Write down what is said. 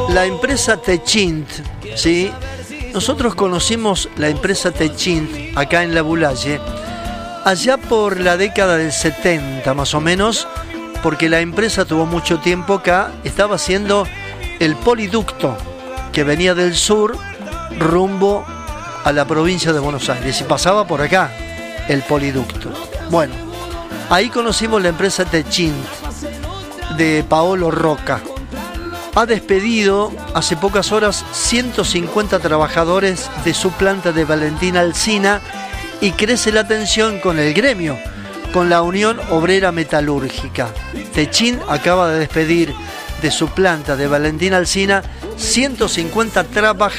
La empresa Techint, ¿sí? Nosotros conocimos la empresa Techint acá en La Bulaye allá por la década del 70 más o menos, porque la empresa tuvo mucho tiempo acá, estaba haciendo el poliducto que venía del sur rumbo a la provincia de Buenos Aires y pasaba por acá el poliducto. Bueno, ahí conocimos la empresa Techint de Paolo Roca. Ha despedido hace pocas horas 150 trabajadores de su planta de Valentín Alsina y crece la tensión con el gremio, con la Unión Obrera Metalúrgica. Techint acaba de despedir de su planta de Valentín Alsina 150 trabajadores